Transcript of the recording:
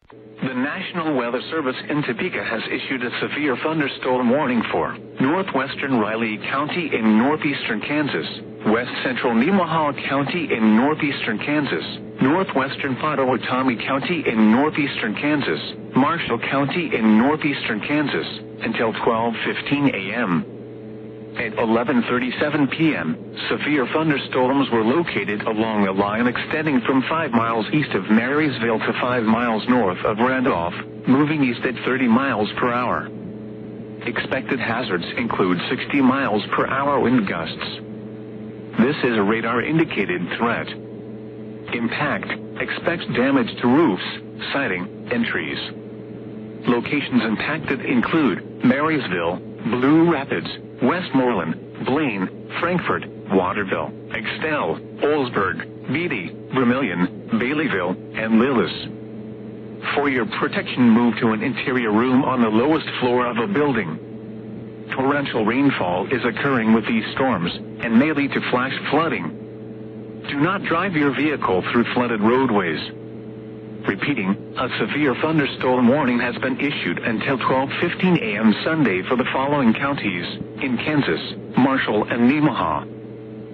The National Weather Service in Topeka has issued a severe thunderstorm warning for northwestern Riley County in northeastern Kansas, west central Nemaha County in northeastern Kansas, northwestern Pottawatomie County in northeastern Kansas, Marshall County in northeastern Kansas, until 12:15 a.m. At 11:37 p.m., severe thunderstorms were located along a line extending from 5 miles east of Marysville to 5 miles north of Randolph, moving east at 30 miles per hour. Expected hazards include 60 miles per hour wind gusts. This is a radar-indicated threat. Impact: expect damage to roofs, siding, and trees. Locations impacted include Marysville, Blue Rapids, Westmoreland, Blaine, Frankfort, Waterville, Excel, Olsburg, Beatty, Vermilion, Baileyville, and Lillis. For your protection, move to an interior room on the lowest floor of a building. Torrential rainfall is occurring with these storms and may lead to flash flooding. Do not drive your vehicle through flooded roadways. Repeating, a severe thunderstorm warning has been issued until 12:15 a.m. Sunday for the following counties in Kansas, Marshall, and Nemaha.